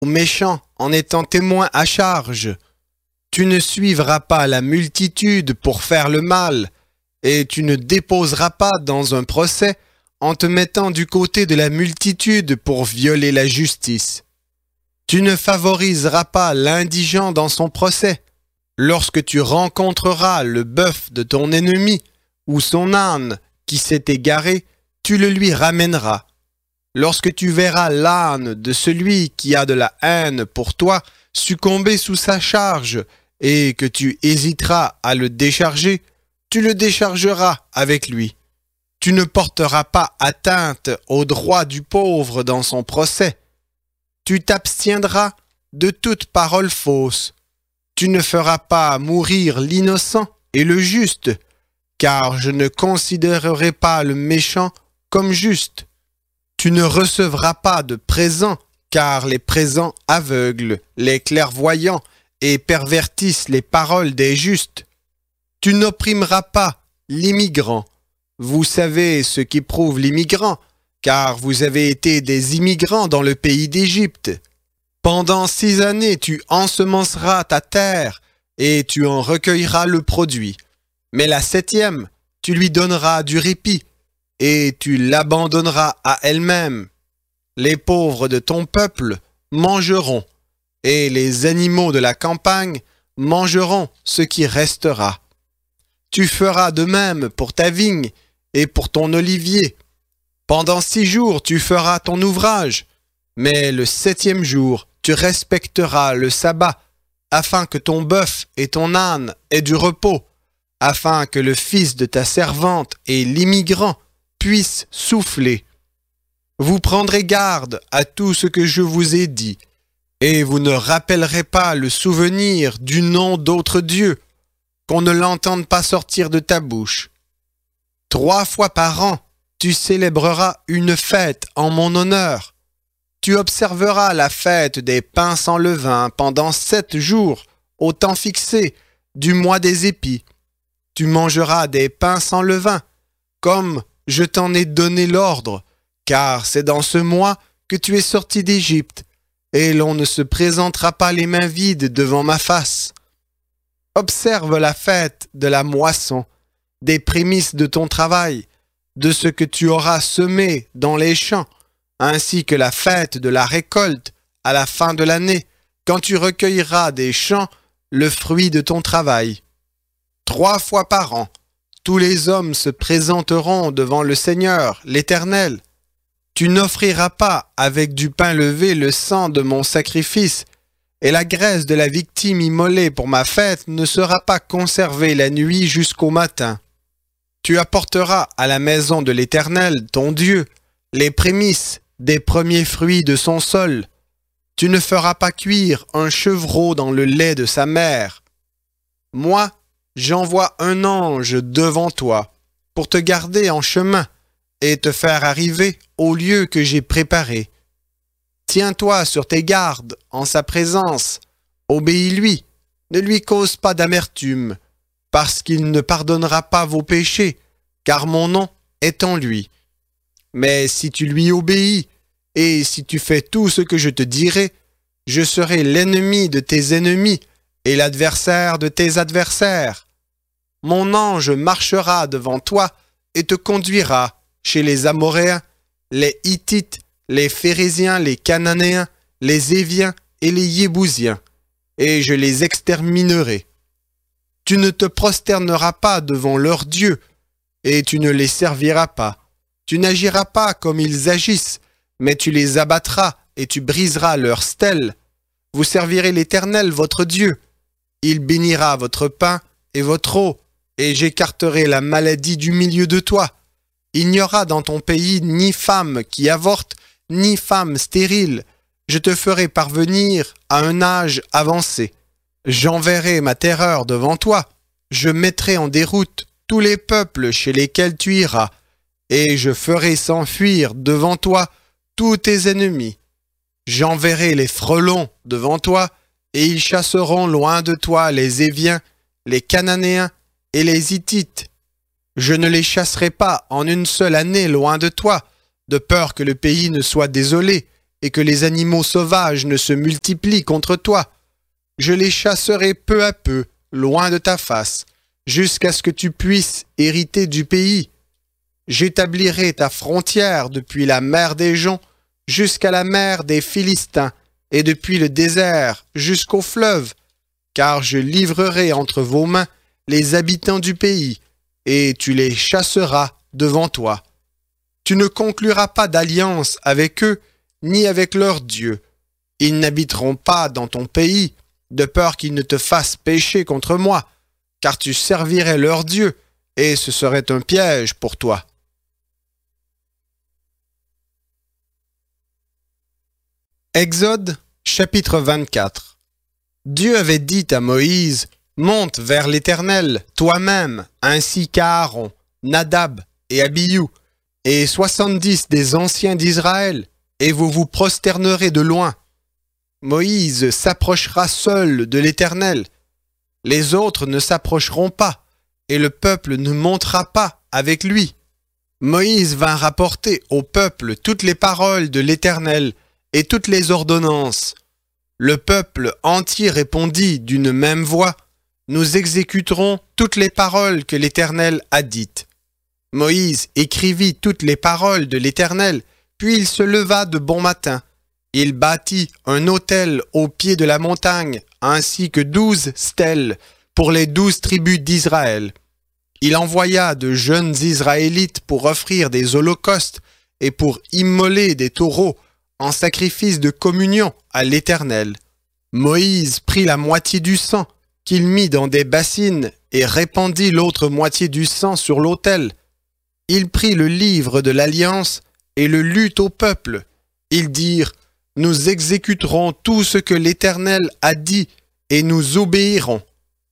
aux méchants en étant témoin à charge. Tu ne suivras pas la multitude pour faire le mal, et tu ne déposeras pas dans un procès en te mettant du côté de la multitude pour violer la justice. Tu ne favoriseras pas l'indigent dans son procès. Lorsque tu rencontreras le bœuf de ton ennemi ou son âne qui s'est égaré, tu le lui ramèneras. Lorsque tu verras l'âne de celui qui a de la haine pour toi succomber sous sa charge et que tu hésiteras à le décharger, tu le déchargeras avec lui. Tu ne porteras pas atteinte aux droits du pauvre dans son procès. Tu t'abstiendras de toute parole fausse. Tu ne feras pas mourir l'innocent et le juste, car je ne considérerai pas le méchant comme juste. Tu ne recevras pas de présents, car les présents aveuglent les clairvoyants et pervertissent les paroles des justes. Tu n'opprimeras pas l'immigrant. Vous savez ce qu'éprouve l'immigrant, car vous avez été des immigrants dans le pays d'Égypte. Pendant 6 années, tu ensemenceras ta terre et tu en recueilleras le produit. Mais la 7e, tu lui donneras du répit et tu l'abandonneras à elle-même. Les pauvres de ton peuple mangeront et les animaux de la campagne mangeront ce qui restera. Tu feras de même pour ta vigne et pour ton olivier. Pendant 6 jours, tu feras ton ouvrage, mais le 7e jour, tu respecteras le sabbat, afin que ton bœuf et ton âne aient du repos, afin que le fils de ta servante et l'immigrant puissent souffler. Vous prendrez garde à tout ce que je vous ai dit, et vous ne rappellerez pas le souvenir du nom d'autres dieux, qu'on ne l'entende pas sortir de ta bouche. 3 fois par an, tu célébreras une fête en mon honneur. Tu observeras la fête des pains sans levain pendant 7 jours, au temps fixé, du mois des épis. Tu mangeras des pains sans levain, comme je t'en ai donné l'ordre, car c'est dans ce mois que tu es sorti d'Égypte, et l'on ne se présentera pas les mains vides devant ma face. Observe la fête de la moisson, des prémices de ton travail, de ce que tu auras semé dans les champs, ainsi que la fête de la récolte à la fin de l'année, quand tu recueilleras des champs le fruit de ton travail. 3 fois par an, tous les hommes se présenteront devant le Seigneur, l'Éternel. Tu n'offriras pas avec du pain levé le sang de mon sacrifice, et la graisse de la victime immolée pour ma fête ne sera pas conservée la nuit jusqu'au matin. Tu apporteras à la maison de l'Éternel, ton Dieu, les prémices des premiers fruits de son sol. Tu ne feras pas cuire un chevreau dans le lait de sa mère. Moi, j'envoie un ange devant toi pour te garder en chemin et te faire arriver au lieu que j'ai préparé. Tiens-toi sur tes gardes en sa présence, obéis-lui, ne lui cause pas d'amertume, parce qu'il ne pardonnera pas vos péchés, car mon nom est en lui. Mais si tu lui obéis, et si tu fais tout ce que je te dirai, je serai l'ennemi de tes ennemis et l'adversaire de tes adversaires. Mon ange marchera devant toi et te conduira chez les Amoréens, les Hittites, les Phérésiens, les Cananéens, les Éviens et les Yébousiens, et je les exterminerai. Tu ne te prosterneras pas devant leurs dieux, et tu ne les serviras pas. Tu n'agiras pas comme ils agissent, mais tu les abattras et tu briseras leurs stèles. Vous servirez l'Éternel, votre Dieu. Il bénira votre pain et votre eau, et j'écarterai la maladie du milieu de toi. Il n'y aura dans ton pays ni femme qui avorte, ni femme stérile. Je te ferai parvenir à un âge avancé. J'enverrai ma terreur devant toi. Je mettrai en déroute tous les peuples chez lesquels tu iras, et je ferai s'enfuir devant toi tous tes ennemis. J'enverrai les frelons devant toi, et ils chasseront loin de toi les Éviens, les Cananéens et les Hittites. Je ne les chasserai pas en une seule année loin de toi, de peur que le pays ne soit désolé et que les animaux sauvages ne se multiplient contre toi. Je les chasserai peu à peu, loin de ta face, jusqu'à ce que tu puisses hériter du pays. J'établirai ta frontière depuis la mer des joncs jusqu'à la mer des Philistins, et depuis le désert jusqu'au fleuve, car je livrerai entre vos mains les habitants du pays, et tu les chasseras devant toi. Tu ne concluras pas d'alliance avec eux, ni avec leurs dieux. Ils n'habiteront pas dans ton pays, de peur qu'ils ne te fassent pécher contre moi, car tu servirais leurs dieux, et ce serait un piège pour toi. Exode, chapitre 24. Dieu avait dit à Moïse, « Monte vers l'Éternel, toi-même, ainsi qu'Aaron, Nadab et Abihu, et 70 des anciens d'Israël, et vous vous prosternerez de loin. Moïse s'approchera seul de l'Éternel. Les autres ne s'approcheront pas, et le peuple ne montera pas avec lui. » Moïse vint rapporter au peuple toutes les paroles de l'Éternel et toutes les ordonnances. Le peuple entier répondit d'une même voix, « Nous exécuterons toutes les paroles que l'Éternel a dites. » Moïse écrivit toutes les paroles de l'Éternel, puis il se leva de bon matin. Il bâtit un autel au pied de la montagne, ainsi que 12 stèles pour les 12 tribus d'Israël. Il envoya de jeunes Israélites pour offrir des holocaustes et pour immoler des taureaux en sacrifice de communion à l'Éternel. Moïse prit la moitié du sang qu'il mit dans des bassines et répandit l'autre moitié du sang sur l'autel. Il prit le livre de l'Alliance et le lut au peuple. Ils dirent, « Nous exécuterons tout ce que l'Éternel a dit et nous obéirons. »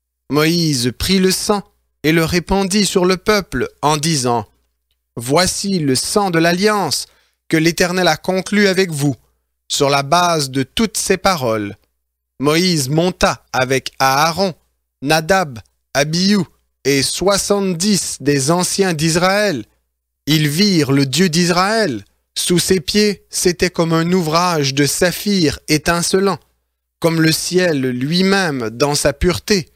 Moïse prit le sang et le répandit sur le peuple en disant, « Voici le sang de l'Alliance que l'Éternel a conclu avec vous, sur la base de toutes ces paroles. » Moïse monta avec Aaron, Nadab, Abihu et 70 des anciens d'Israël. Ils virent le Dieu d'Israël. Sous ses pieds, c'était comme un ouvrage de saphir étincelant, comme le ciel lui-même dans sa pureté.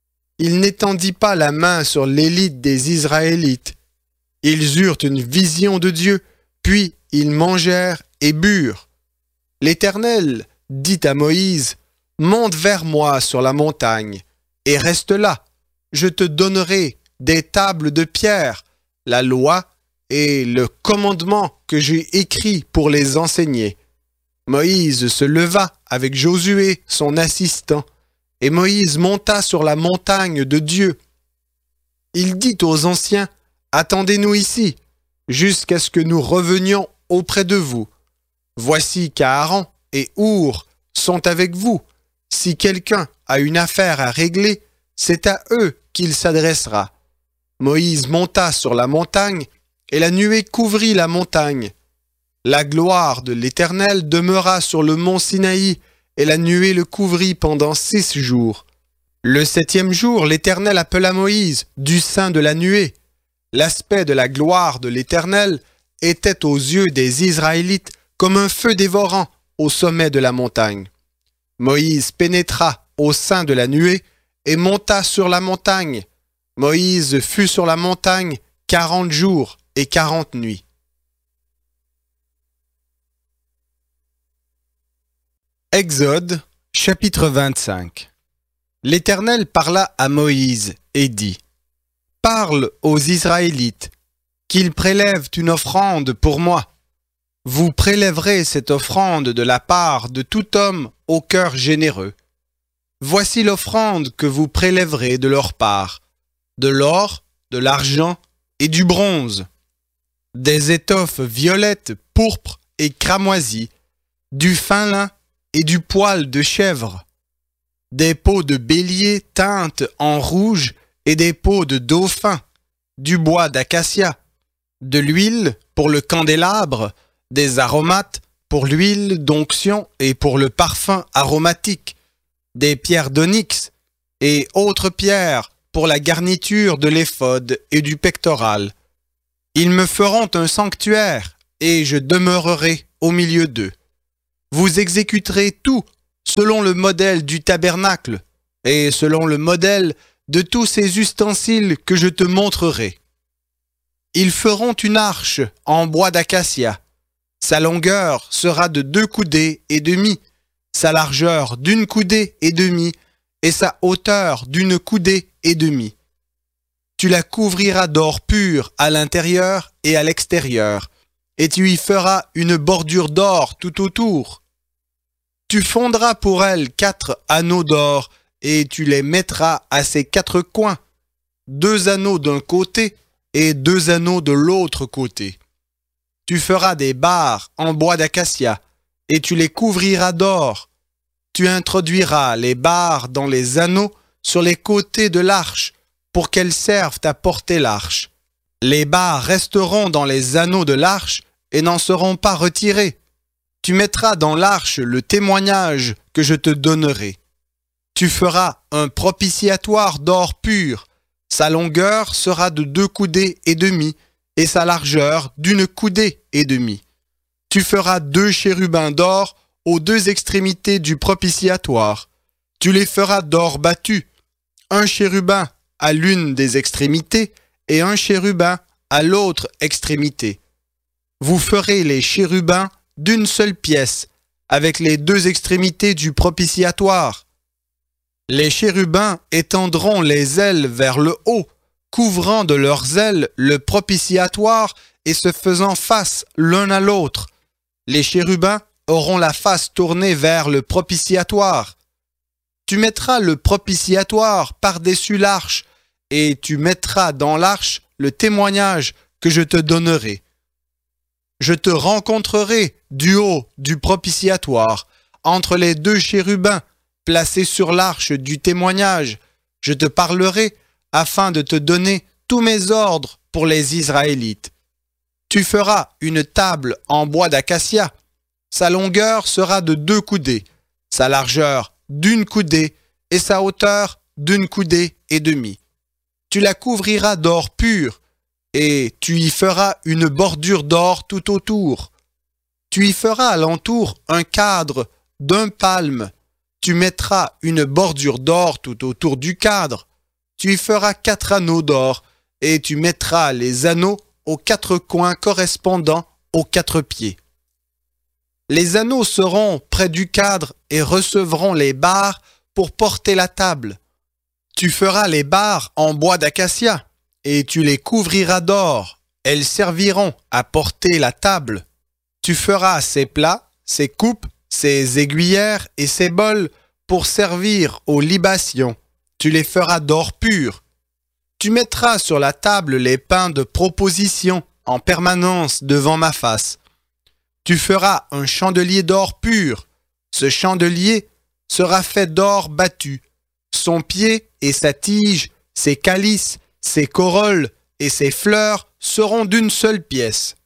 Il n'étendit pas la main sur l'élite des Israélites. Ils eurent une vision de Dieu, puis ils mangèrent et burent. L'Éternel dit à Moïse, « Monte vers moi sur la montagne, et reste là. Je te donnerai des tables de pierre, la loi et le commandement que j'ai écrit pour les enseigner. » Moïse se leva avec Josué, son assistant, et Moïse monta sur la montagne de Dieu. Il dit aux anciens, « Attendez-nous ici, jusqu'à ce que nous revenions auprès de vous. Voici qu'Aaron et Our sont avec vous. Si quelqu'un a une affaire à régler, c'est à eux qu'il s'adressera. » Moïse monta sur la montagne, et la nuée couvrit la montagne. La gloire de l'Éternel demeura sur le mont Sinaï, et la nuée le couvrit pendant 6 jours. Le 7e jour, l'Éternel appela Moïse du sein de la nuée. L'aspect de la gloire de l'Éternel était aux yeux des Israélites comme un feu dévorant au sommet de la montagne. Moïse pénétra au sein de la nuée et monta sur la montagne. Moïse fut sur la montagne 40 jours et 40 nuits. Exode, chapitre 25. L'Éternel parla à Moïse et dit, « Parle aux Israélites, qu'ils prélèvent une offrande pour moi. Vous prélèverez cette offrande de la part de tout homme au cœur généreux. Voici l'offrande que vous prélèverez de leur part, de l'or, de l'argent et du bronze, des étoffes violettes, pourpres et cramoisies, du fin lin et du poil de chèvre, des peaux de bélier teintes en rouge et des peaux de dauphin, du bois d'acacia, de l'huile pour le candélabre, des aromates pour l'huile d'onction et pour le parfum aromatique, des pierres d'onyx et autres pierres pour la garniture de l'éphod et du pectoral. Ils me feront un sanctuaire et je demeurerai au milieu d'eux. Vous exécuterez tout selon le modèle du tabernacle et selon le modèle de tous ces ustensiles que je te montrerai. Ils feront une arche en bois d'acacia. Sa longueur sera de 2 coudées et demi, sa largeur d'1 coudée et demie, et sa hauteur d'1 coudée et demie. Tu la couvriras d'or pur à l'intérieur et à l'extérieur, et tu y feras une bordure d'or tout autour. Tu fondras pour elle 4 anneaux d'or, et tu les mettras à ses 4 coins, 2 anneaux d'un côté et 2 anneaux de l'autre côté. Tu feras des barres en bois d'acacia, et tu les couvriras d'or. Tu introduiras les barres dans les anneaux sur les côtés de l'arche, pour qu'elles servent à porter l'arche. Les barres resteront dans les anneaux de l'arche et n'en seront pas retirées. Tu mettras dans l'arche le témoignage que je te donnerai. Tu feras un propitiatoire d'or pur. Sa longueur sera de 2 coudées et demi, et sa largeur d'1 coudée et demie. Tu feras 2 chérubins d'or aux 2 extrémités du propitiatoire. Tu les feras d'or battu, un chérubin à l'une des extrémités et un chérubin à l'autre extrémité. Vous ferez les chérubins d'1 seule pièce, avec les 2 extrémités du propitiatoire. Les chérubins étendront les ailes vers le haut, couvrant de leurs ailes le propitiatoire et se faisant face l'un à l'autre. Les chérubins auront la face tournée vers le propitiatoire. Tu mettras le propitiatoire par-dessus l'arche, et tu mettras dans l'arche le témoignage que je te donnerai. Je te rencontrerai du haut du propitiatoire, entre les 2 chérubins placés sur l'arche du témoignage. Je te parlerai afin de te donner tous mes ordres pour les Israélites. Tu feras une table en bois d'acacia. Sa longueur sera de 2 coudées, sa largeur d'1 coudée et sa hauteur d'1 coudée et demie. Tu la couvriras d'or pur et tu y feras une bordure d'or tout autour. Tu y feras alentour un cadre d'1 palme. Tu mettras une bordure d'or tout autour du cadre. Tu y feras 4 anneaux d'or, et tu mettras les anneaux aux 4 coins correspondant aux 4 pieds. Les anneaux seront près du cadre et recevront les barres pour porter la table. Tu feras les barres en bois d'acacia, et tu les couvriras d'or. Elles serviront à porter la table. Tu feras ses plats, ses coupes, ses aiguillères et ses bols pour servir aux libations. Tu les feras d'or pur. Tu mettras sur la table les pains de proposition en permanence devant ma face. Tu feras un chandelier d'or pur. Ce chandelier sera fait d'or battu. Son pied et sa tige, ses calices, ses corolles et ses fleurs seront d'1 seule pièce.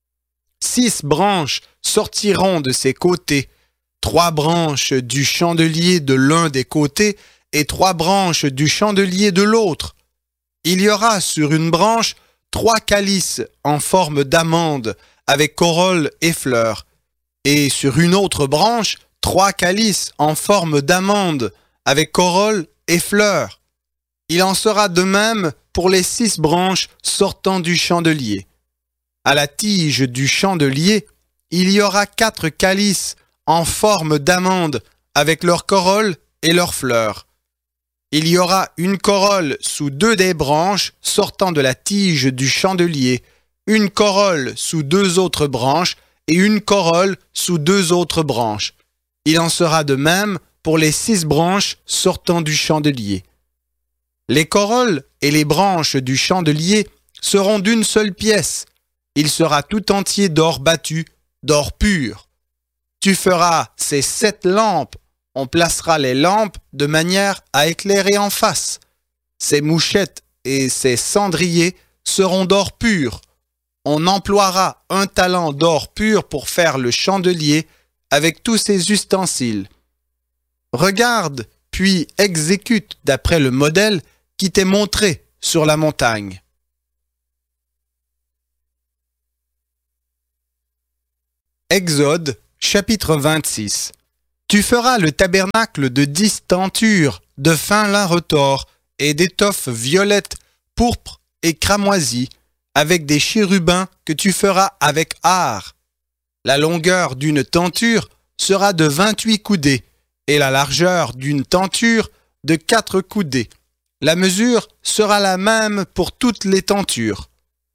6 branches sortiront de ses côtés, 3 branches du chandelier de l'un des côtés et 3 branches du chandelier de l'autre. Il y aura sur une branche 3 calices en forme d'amande avec corolle et fleurs, et sur une autre branche 3 calices en forme d'amande avec corolle et fleurs. Il en sera de même pour les 6 branches sortant du chandelier. À la tige du chandelier, il y aura 4 calices en forme d'amande avec leurs corolles et leurs fleurs. Il y aura une corolle sous 2 des branches sortant de la tige du chandelier, une corolle sous 2 autres branches et une corolle sous 2 autres branches. Il en sera de même pour les 6 branches sortant du chandelier. Les corolles et les branches du chandelier seront d'1 seule pièce. Il sera tout entier d'or battu, d'or pur. Tu feras ces 7 lampes. On placera les lampes de manière à éclairer en face. Ces mouchettes et ces cendriers seront d'or pur. On emploiera 1 talent d'or pur pour faire le chandelier avec tous ses ustensiles. Regarde, puis exécute d'après le modèle qui t'est montré sur la montagne. Exode, Chapitre 26. Tu feras le tabernacle de 10 tentures, de fin lin retors, et d'étoffe violette, pourpre et cramoisie, avec des chérubins que tu feras avec art. La longueur d'une tenture sera de 28 coudées, et la largeur d'une tenture de 4 coudées. La mesure sera la même pour toutes les tentures.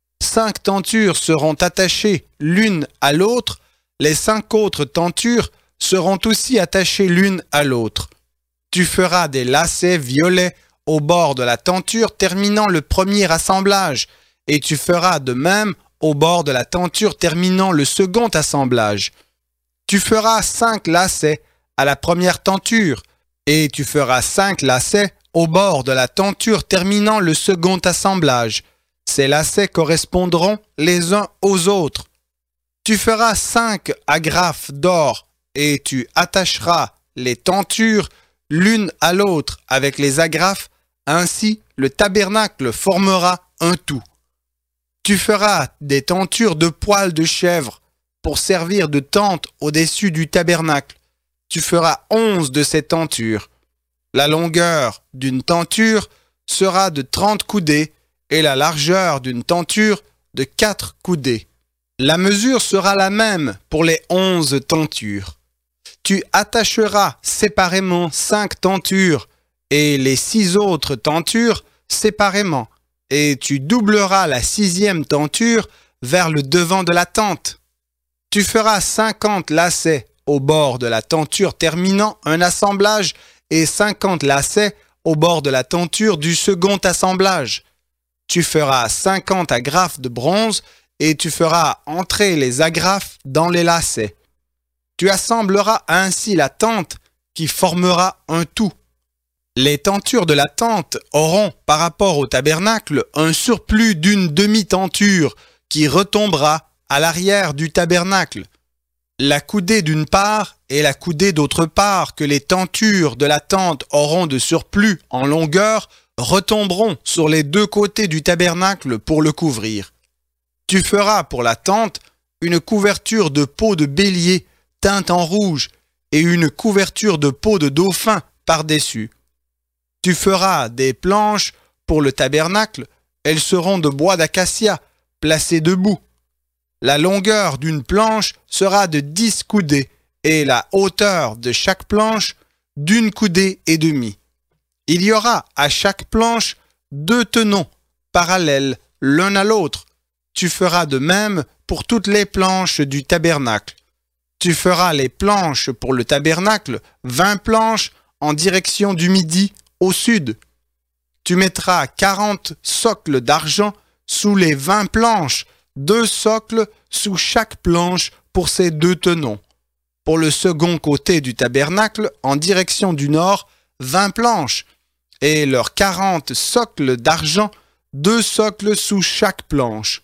5 tentures seront attachées l'une à l'autre, les 5 autres tentures seront aussi attachées l'une à l'autre. Tu feras des lacets violets au bord de la tenture terminant le premier assemblage, et tu feras de même au bord de la tenture terminant le second assemblage. Tu feras 5 lacets à la première tenture, et tu feras 5 lacets au bord de la tenture terminant le second assemblage. Ces lacets correspondront les uns aux autres. Tu feras 5 agrafes d'or, et tu attacheras les tentures l'une à l'autre avec les agrafes, ainsi le tabernacle formera un tout. Tu feras des tentures de poils de chèvre pour servir de tente au-dessus du tabernacle. Tu feras 11 de ces tentures. La longueur d'une tenture sera de 30 coudées et la largeur d'une tenture de 4 coudées. La mesure sera la même pour les 11 tentures. Tu attacheras séparément 5 tentures et les 6 autres tentures séparément, et tu doubleras la 6e tenture vers le devant de la tente. Tu feras 50 lacets au bord de la tenture terminant un assemblage et 50 lacets au bord de la tenture du second assemblage. Tu feras 50 agrafes de bronze et tu feras entrer les agrafes dans les lacets. Tu assembleras ainsi la tente qui formera un tout. Les tentures de la tente auront, par rapport au tabernacle, un surplus d'une demi-tenture qui retombera à l'arrière du tabernacle. La coudée d'une part et la coudée d'autre part que les tentures de la tente auront de surplus en longueur retomberont sur les 2 côtés du tabernacle pour le couvrir. Tu feras pour la tente une couverture de peau de bélier teinte en rouge et une couverture de peau de dauphin par-dessus. Tu feras des planches pour le tabernacle, elles seront de bois d'acacia, placées debout. La longueur d'une planche sera de 10 coudées et la hauteur de chaque planche d'1 coudée et demie. Il y aura à chaque planche 2 tenons parallèles l'un à l'autre. Tu feras de même pour toutes les planches du tabernacle. Tu feras les planches pour le tabernacle, 20 planches en direction du midi au sud. Tu mettras 40 socles d'argent sous les 20 planches, 2 socles sous chaque planche pour ces 2 tenons. Pour le second côté du tabernacle, en direction du nord, 20 planches, et leurs 40 socles d'argent, 2 socles sous chaque planche.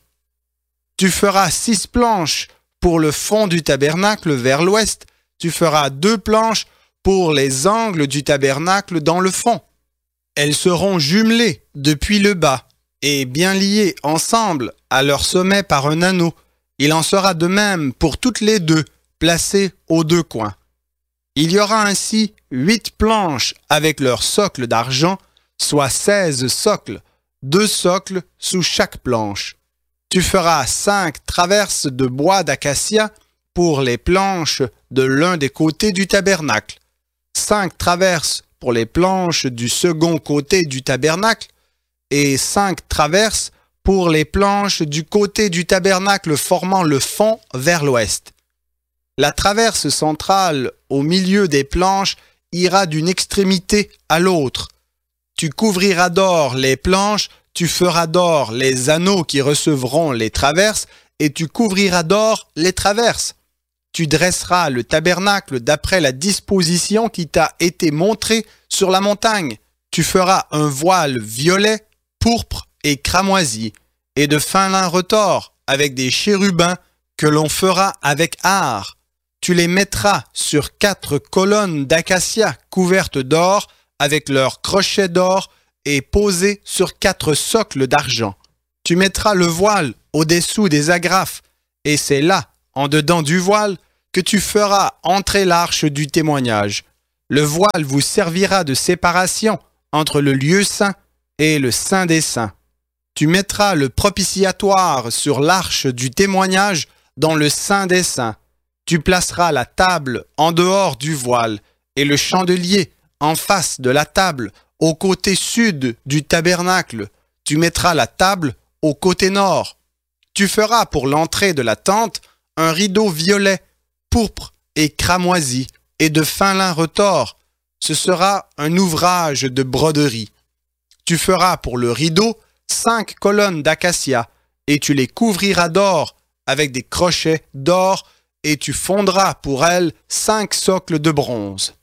Tu feras 6 planches pour le fond du tabernacle vers l'ouest, tu feras 2 planches pour les angles du tabernacle dans le fond. Elles seront jumelées depuis le bas et bien liées ensemble à leur sommet par un anneau. Il en sera de même pour toutes les 2, placées aux 2 coins. Il y aura ainsi 8 planches avec leurs socles d'argent, soit 16 socles, 2 socles sous chaque planche. Tu feras 5 traverses de bois d'acacia pour les planches de l'un des côtés du tabernacle, 5 traverses pour les planches du second côté du tabernacle et 5 traverses pour les planches du côté du tabernacle formant le fond vers l'ouest. La traverse centrale au milieu des planches ira d'une extrémité à l'autre. Tu couvriras d'or les planches, tu feras d'or les anneaux qui recevront les traverses et tu couvriras d'or les traverses. Tu dresseras le tabernacle d'après la disposition qui t'a été montrée sur la montagne. Tu feras un voile violet, pourpre et cramoisi, et de fin lin retors, avec des chérubins que l'on fera avec art. Tu les mettras sur 4 colonnes d'acacia couvertes d'or, avec leurs crochets d'or, et posées sur 4 socles d'argent. Tu mettras le voile au-dessous des agrafes, et c'est là, en dedans du voile, que tu feras entrer l'arche du témoignage. Le voile vous servira de séparation entre le lieu saint et le saint des saints. Tu mettras le propitiatoire sur l'arche du témoignage dans le saint des saints. Tu placeras la table en dehors du voile et le chandelier en face de la table au côté sud du tabernacle. Tu mettras la table au côté nord. Tu feras pour l'entrée de la tente un rideau violet, pourpre et cramoisi et de fin lin retors. Ce sera un ouvrage de broderie. Tu feras pour le rideau 5 colonnes d'acacia et tu les couvriras d'or avec des crochets d'or et tu fondras pour elles 5 socles de bronze.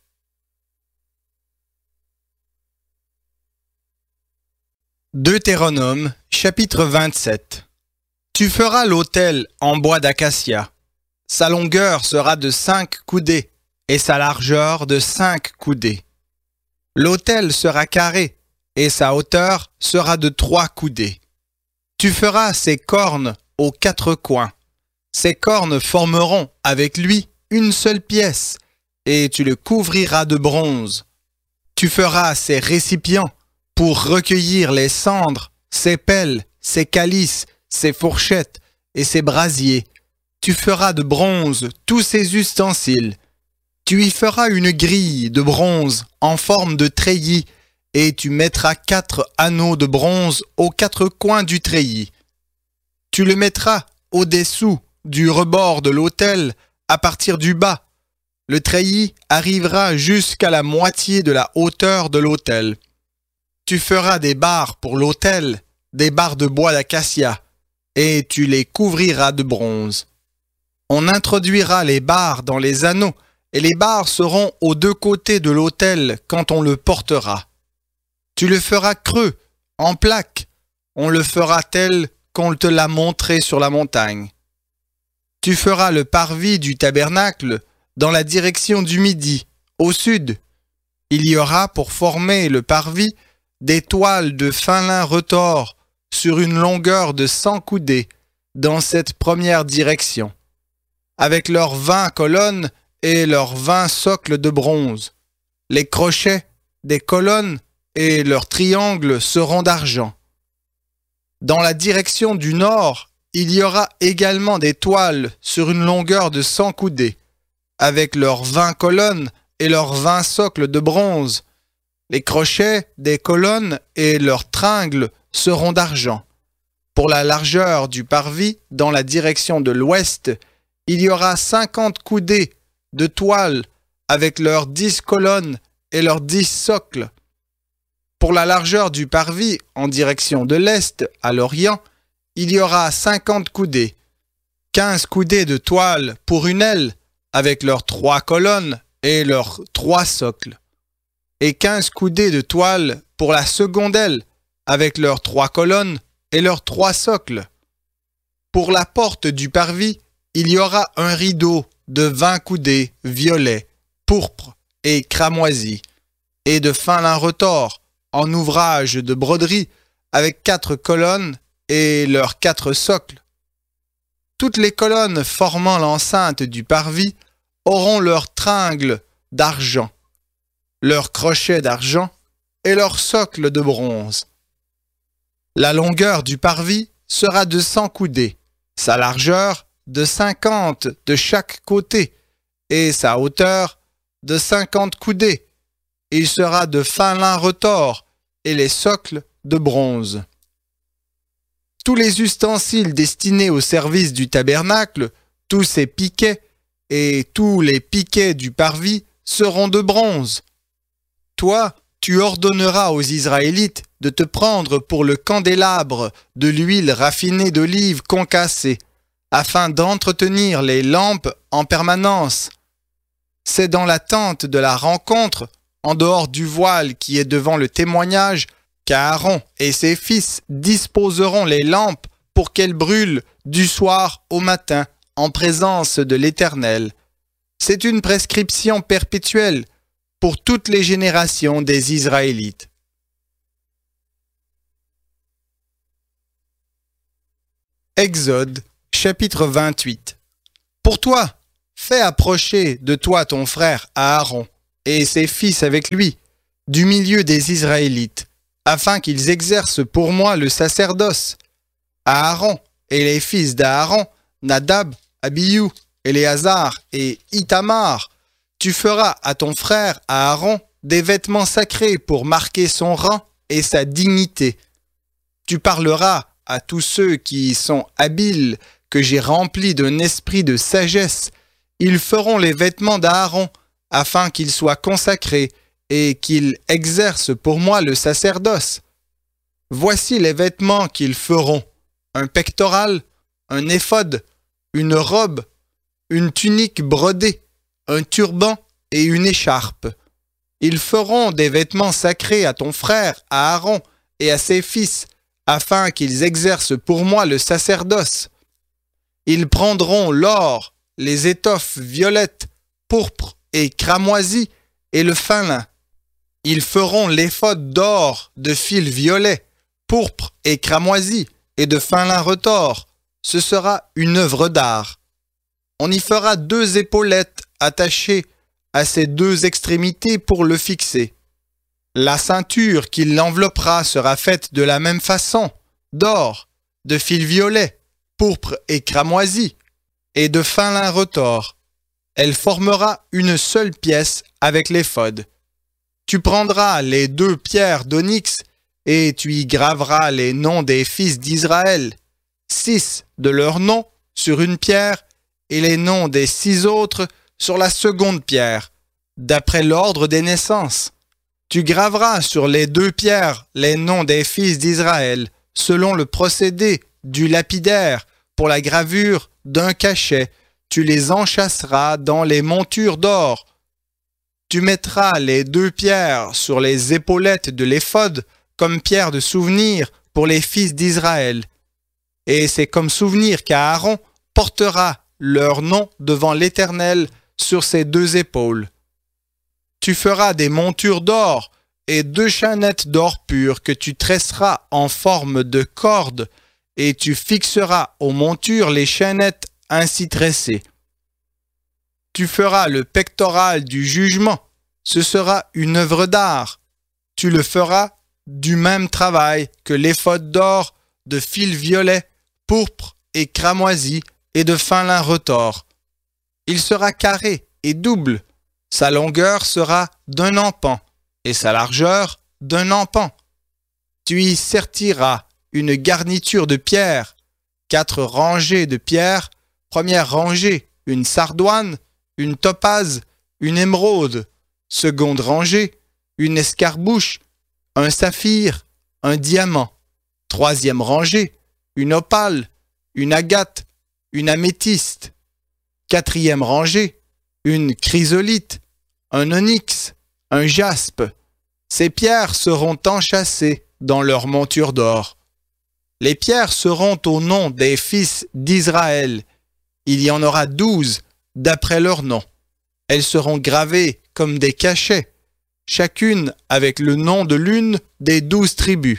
Deutéronome, chapitre 27. Tu feras l'autel en bois d'acacia. Sa longueur sera de 5 coudées et sa largeur de 5 coudées. L'autel sera carré et sa hauteur sera de 3 coudées. Tu feras ses cornes aux 4 coins. Ces cornes formeront avec lui une seule pièce et tu le couvriras de bronze. Tu feras ses récipients pour recueillir les cendres, ses pelles, ses calices, ses fourchettes et ses brasiers. Tu feras de bronze tous ses ustensiles. Tu y feras une grille de bronze en forme de treillis et tu mettras 4 anneaux de bronze aux 4 coins du treillis. Tu le mettras au-dessous du rebord de l'autel à partir du bas. Le treillis arrivera jusqu'à la moitié de la hauteur de l'autel. Tu feras des barres pour l'autel, des barres de bois d'acacia, et tu les couvriras de bronze. On introduira les barres dans les anneaux, et les barres seront aux 2 côtés de l'autel quand on le portera. Tu le feras creux, en plaque. On le fera tel qu'on te l'a montré sur la montagne. Tu feras le parvis du tabernacle dans la direction du midi, au sud. Il y aura pour former le parvis des toiles de fin lin retors sur une longueur de 100 coudées dans cette première direction, avec leurs 20 colonnes et leurs 20 socles de bronze. Les crochets des colonnes et leurs triangles seront d'argent. Dans la direction du nord, il y aura également des toiles sur une longueur de 100 coudées, avec leurs 20 colonnes et leurs 20 socles de bronze. Les crochets des colonnes et leurs tringles seront d'argent. Pour la largeur du parvis, dans la direction de l'ouest, il y aura 50 coudées de toile avec leurs 10 colonnes et leurs 10 socles. Pour la largeur du parvis, en direction de l'est, à l'orient, il y aura 50 coudées, 15 coudées de toile pour une aile, avec leurs 3 colonnes et leurs 3 socles, et 15 coudées de toile pour la seconde aile, avec leurs 3 colonnes et leurs 3 socles. Pour la porte du parvis, il y aura un rideau de 20 coudées violet, pourpre et cramoisi, et de fin lin retors, en ouvrage de broderie, avec 4 colonnes et leurs 4 socles. Toutes les colonnes formant l'enceinte du parvis auront leurs tringles d'argent, leurs crochets d'argent et leurs socles de bronze. La longueur du parvis sera de 100 coudées, sa largeur de 50 de chaque côté et sa hauteur de 50 coudées. Il sera de fin lin retors et les socles de bronze. Tous les ustensiles destinés au service du tabernacle, tous ses piquets et tous les piquets du parvis seront de bronze. Toi, tu ordonneras aux Israélites de te prendre pour le candélabre de l'huile raffinée d'olive concassée, afin d'entretenir les lampes en permanence. C'est dans la tente de la rencontre, en dehors du voile qui est devant le témoignage, qu'Aaron et ses fils disposeront les lampes pour qu'elles brûlent du soir au matin en présence de l'Éternel. C'est une prescription perpétuelle pour toutes les générations des Israélites. Exode, chapitre 28. Pour toi, Fais approcher de toi ton frère Aaron et ses fils avec lui, du milieu des Israélites, afin qu'ils exercent pour moi le sacerdoce. Aaron et les fils d'Aaron, Nadab, Abihu, Éléazar et Ithamar, tu feras à ton frère Aaron des vêtements sacrés pour marquer son rang et sa dignité. Tu parleras à tous ceux qui sont habiles, que j'ai remplis d'un esprit de sagesse. Ils feront les vêtements d'Aaron, afin qu'ils soient consacrés et qu'ils exercent pour moi le sacerdoce. Voici les vêtements qu'ils feront: un pectoral, un éphod, une robe, une tunique brodée, un turban et une écharpe. Ils feront des vêtements sacrés à ton frère, à Aaron et à ses fils, afin qu'ils exercent pour moi le sacerdoce. Ils prendront l'or, les étoffes violettes, pourpres et cramoisies, et le fin lin. Ils feront l'éphod d'or, de fil violet, pourpre et cramoisi, et de fin lin retors. Ce sera une œuvre d'art. On y fera 2 épaulettes attachées à ses 2 extrémités pour le fixer. La ceinture qui l'enveloppera sera faite de la même façon, d'or, de fil violet, pourpre et cramoisi, et de fin lin retors. Elle formera une seule pièce avec l'éphod. Tu prendras les 2 pierres d'onyx et tu y graveras les noms des fils d'Israël, 6 de leurs noms sur une pierre et les noms des 6 autres sur la seconde pierre, d'après l'ordre des naissances. Tu graveras sur les 2 pierres les noms des fils d'Israël, selon le procédé du lapidaire pour la gravure d'un cachet. Tu les enchâsseras dans les montures d'or. Tu mettras les 2 pierres sur les épaulettes de l'éphod comme pierre de souvenir pour les fils d'Israël. Et c'est comme souvenir qu'Aaron portera leur nom devant l'Éternel sur ses 2 épaules. Tu feras des montures d'or et 2 chaînettes d'or pur que tu tresseras en forme de corde, et tu fixeras aux montures les chaînettes ainsi tressées. Tu feras le pectoral du jugement. Ce sera une œuvre d'art. Tu le feras du même travail que l'éphod d'or, de fil violet, pourpre et cramoisi, et de fin lin retors. Il sera carré et double. Sa longueur sera d'1 empan, et sa largeur d'1 empan. Tu y sertiras une garniture de pierre, 4 rangées de pierres, première rangée, une sardoine, une topaze, une émeraude, seconde rangée, une escarbouche, un saphir, un diamant, troisième rangée, une opale, une agate, une améthyste, quatrième rangée, une chrysolite, un onyx, un jaspe. Ces pierres seront enchâssées dans leur monture d'or. Les pierres seront au nom des fils d'Israël. Il y en aura 12 d'après leur nom. Elles seront gravées comme des cachets, chacune avec le nom de l'une des 12 tribus.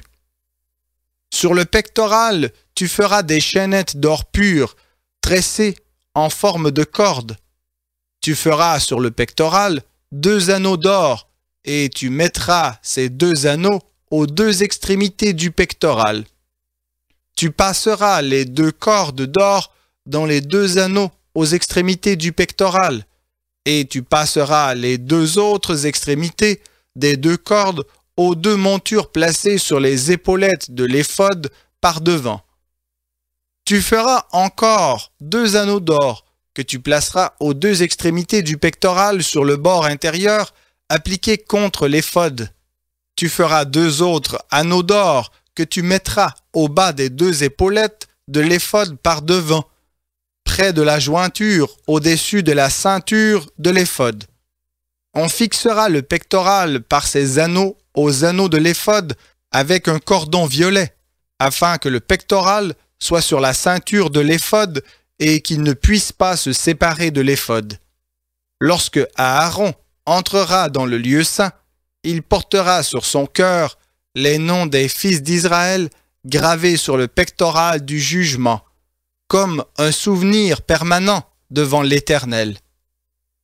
Sur le pectoral, tu feras des chaînettes d'or pur, tressées en forme de corde. Tu feras sur le pectoral 2 anneaux d'or, et tu mettras ces 2 anneaux aux 2 extrémités du pectoral. Tu passeras les 2 cordes d'or dans les 2 anneaux aux extrémités du pectoral, et tu passeras les 2 autres extrémités des 2 cordes aux 2 montures placées sur les épaulettes de l'éphod par devant. Tu feras encore 2 anneaux d'or que tu placeras aux 2 extrémités du pectoral sur le bord intérieur appliqué contre l'éphod. Tu feras 2 autres anneaux d'or que tu mettras au bas des 2 épaulettes de l'éphod par devant, près de la jointure au-dessus de la ceinture de l'éphod. On fixera le pectoral par ces anneaux aux anneaux de l'éphod avec un cordon violet, afin que le pectoral soit sur la ceinture de l'éphod et qu'il ne puisse pas se séparer de l'éphod. Lorsque Aaron entrera dans le lieu saint, il portera sur son cœur les noms des fils d'Israël gravés sur le pectoral du jugement, comme un souvenir permanent devant l'Éternel.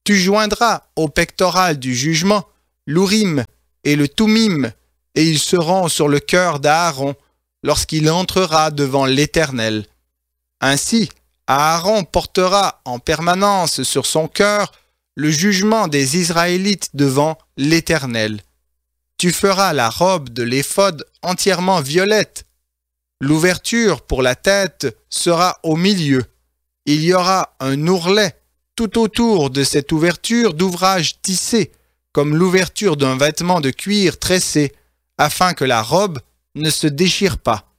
Tu joindras au pectoral du jugement l'Urim et le Thummim, et ils seront sur le cœur d'Aaron lorsqu'il entrera devant l'Éternel. Ainsi, Aaron portera en permanence sur son cœur le jugement des Israélites devant l'Éternel. Tu feras la robe de l'éphod entièrement violette. L'ouverture pour la tête sera au milieu. Il y aura un ourlet tout autour de cette ouverture d'ouvrage tissé, comme l'ouverture d'un vêtement de cuir tressé, afin que la robe ne se déchire pas.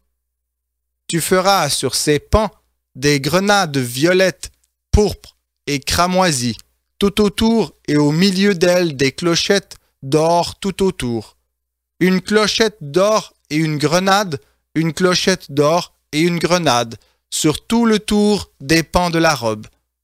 Tu feras sur ses pans des grenades violettes, pourpres et cramoisies, tout autour et au milieu d'elles des clochettes d'or tout autour. Une clochette d'or et une grenade, une clochette d'or et une grenade, sur tout le tour des pans de la robe.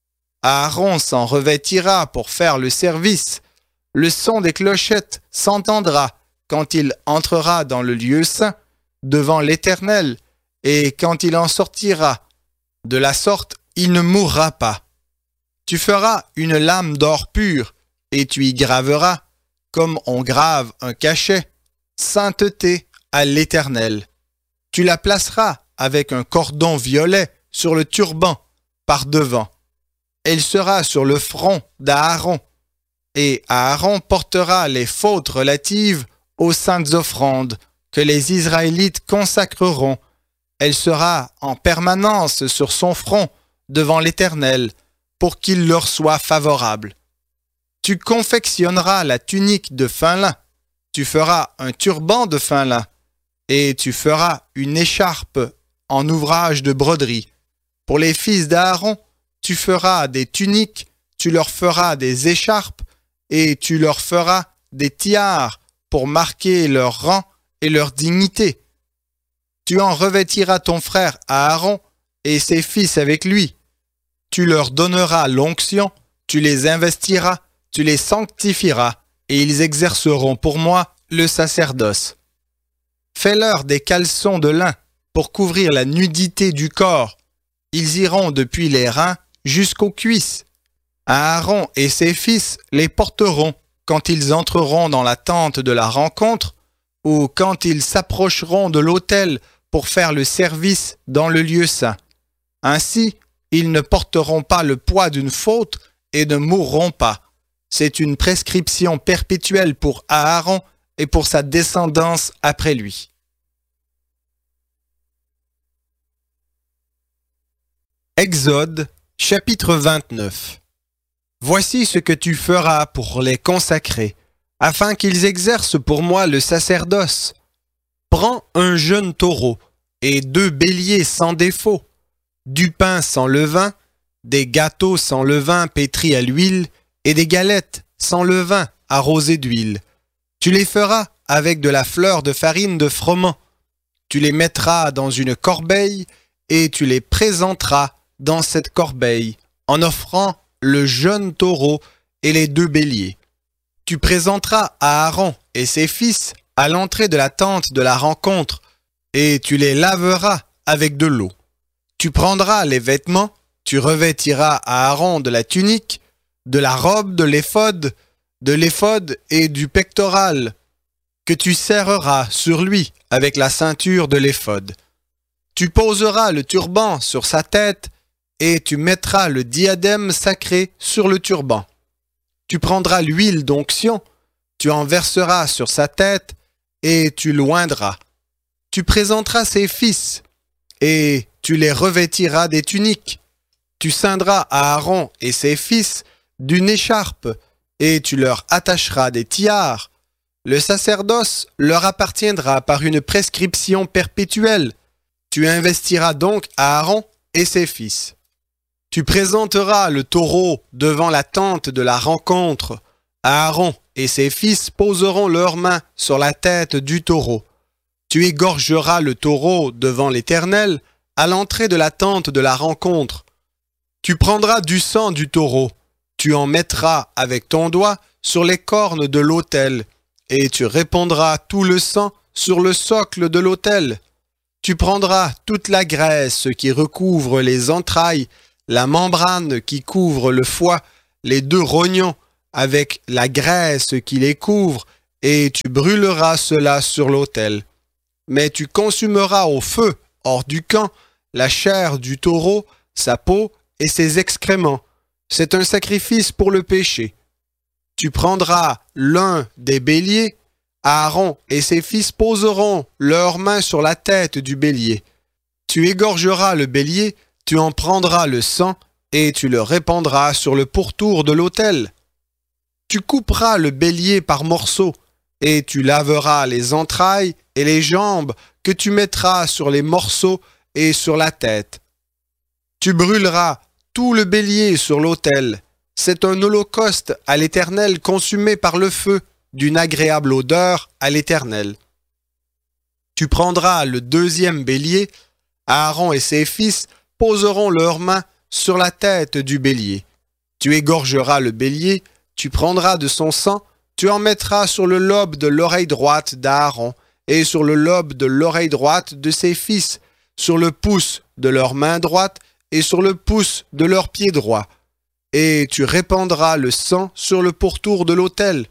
Aaron s'en revêtira pour faire le service. Le son des clochettes s'entendra quand il entrera dans le lieu saint, devant l'Éternel, et quand il en sortira. De la sorte, il ne mourra pas. Tu feras une lame d'or pur, et tu y graveras, comme on grave un cachet, sainteté à l'Éternel. Tu la placeras avec un cordon violet sur le turban, par devant. Elle sera sur le front d'Aaron, et Aaron portera les fautes relatives aux saintes offrandes que les Israélites consacreront. Elle sera en permanence sur son front devant l'Éternel, pour qu'il leur soit favorable. Tu confectionneras la tunique de fin lin, tu feras un turban de fin lin, et tu feras une écharpe en ouvrage de broderie. Pour les fils d'Aaron, tu feras des tuniques, tu leur feras des écharpes, et tu leur feras des tiares pour marquer leur rang et leur dignité. Tu en revêtiras ton frère Aaron et ses fils avec lui. Tu leur donneras l'onction, tu les investiras, tu les sanctifieras, et ils exerceront pour moi le sacerdoce. Fais-leur des caleçons de lin pour couvrir la nudité du corps. Ils iront depuis les reins jusqu'aux cuisses. Aaron et ses fils les porteront quand ils entreront dans la tente de la rencontre ou quand ils s'approcheront de l'autel pour faire le service dans le lieu saint. Ainsi, ils ne porteront pas le poids d'une faute et ne mourront pas. C'est une prescription perpétuelle pour Aaron et pour sa descendance après lui. Exode, chapitre 29. Voici ce que tu feras pour les consacrer, afin qu'ils exercent pour moi le sacerdoce. Prends un jeune taureau et 2 béliers sans défaut, du pain sans levain, des gâteaux sans levain pétris à l'huile et des galettes sans levain arrosées d'huile. Tu les feras avec de la fleur de farine de froment. Tu les mettras dans une corbeille et tu les présenteras dans cette corbeille en offrant le jeune taureau et les 2 béliers. Tu présenteras Aaron et ses fils à l'entrée de la tente de la rencontre et tu les laveras avec de l'eau. Tu prendras les vêtements, tu revêtiras Aaron de la tunique, de la robe de l'éphod et du pectoral, que tu serreras sur lui avec la ceinture de l'éphod. Tu poseras le turban sur sa tête et tu mettras le diadème sacré sur le turban. Tu prendras l'huile d'onction, tu en verseras sur sa tête et tu l'oindras. Tu présenteras ses fils et tu les revêtiras des tuniques. Tu ceindras Aaron et ses fils d'une écharpe et tu leur attacheras des tiares. Le sacerdoce leur appartiendra par une prescription perpétuelle. Tu investiras donc Aaron et ses fils. Tu présenteras le taureau devant la tente de la rencontre. Aaron et ses fils poseront leurs mains sur la tête du taureau. Tu égorgeras le taureau devant l'Éternel à l'entrée de la tente de la rencontre. Tu prendras du sang du taureau, tu en mettras avec ton doigt sur les cornes de l'autel, et tu répandras tout le sang sur le socle de l'autel. Tu prendras toute la graisse qui recouvre les entrailles, la membrane qui couvre le foie, les 2 rognons avec la graisse qui les couvre, et tu brûleras cela sur l'autel. Mais tu consumeras au feu, hors du camp, la chair du taureau, sa peau et ses excréments. C'est un sacrifice pour le péché. Tu prendras l'un des béliers, Aaron et ses fils poseront leurs mains sur la tête du bélier. Tu égorgeras le bélier, tu en prendras le sang, et tu le répandras sur le pourtour de l'autel. Tu couperas le bélier par morceaux, et tu laveras les entrailles et les jambes que tu mettras sur les morceaux et sur la tête. Tu brûleras tout le bélier sur l'autel. C'est un holocauste à l'Éternel consumé par le feu, d'une agréable odeur à l'Éternel. Tu prendras le 2e bélier, Aaron et ses fils poseront leurs mains sur la tête du bélier. Tu égorgeras le bélier, tu prendras de son sang, tu en mettras sur le lobe de l'oreille droite d'Aaron et sur le lobe de l'oreille droite de ses fils, sur le pouce de leur main droite et sur le pouce de leur pied droit. Et tu répandras le sang sur le pourtour de l'autel.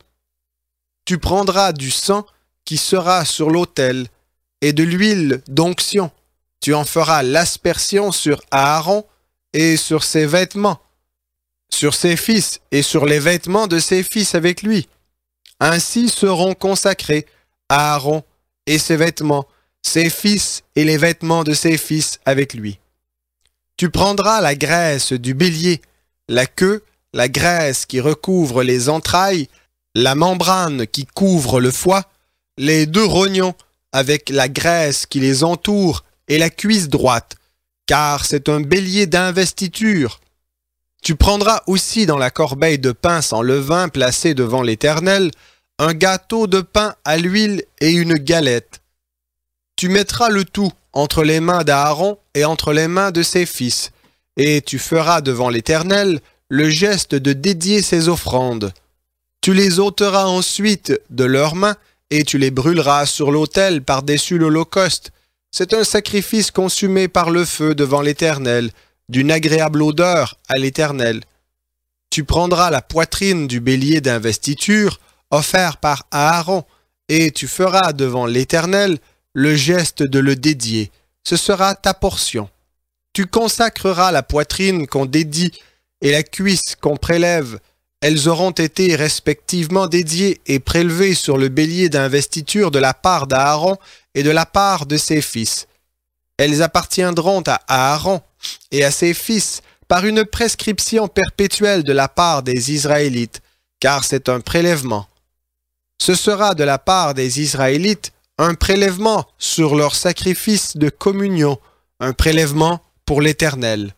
Tu prendras du sang qui sera sur l'autel et de l'huile d'onction. Tu en feras l'aspersion sur Aaron et sur ses vêtements, sur ses fils et sur les vêtements de ses fils avec lui. Ainsi seront consacrés Aaron et ses vêtements, ses fils et les vêtements de ses fils avec lui. Tu prendras la graisse du bélier, la queue, la graisse qui recouvre les entrailles, la membrane qui couvre le foie, les 2 rognons avec la graisse qui les entoure et la cuisse droite, car c'est un bélier d'investiture. Tu prendras aussi dans la corbeille de pain sans levain placée devant l'Éternel un gâteau de pain à l'huile et une galette. Tu mettras le tout entre les mains d'Aaron et entre les mains de ses fils, et tu feras devant l'Éternel le geste de dédier ses offrandes. Tu les ôteras ensuite de leurs mains et tu les brûleras sur l'autel par-dessus l'holocauste. C'est un sacrifice consumé par le feu devant l'Éternel, d'une agréable odeur à l'Éternel. Tu prendras la poitrine du bélier d'investiture, offert par Aaron, et tu feras devant l'Éternel le geste de le dédier. Ce sera ta portion. Tu consacreras la poitrine qu'on dédie et la cuisse qu'on prélève. Elles auront été respectivement dédiées et prélevées sur le bélier d'investiture de la part d'Aaron et de la part de ses fils. Elles appartiendront à Aaron et à ses fils par une prescription perpétuelle de la part des Israélites, car c'est un prélèvement. Ce sera de la part des Israélites un prélèvement sur leur sacrifice de communion, un prélèvement pour l'Éternel.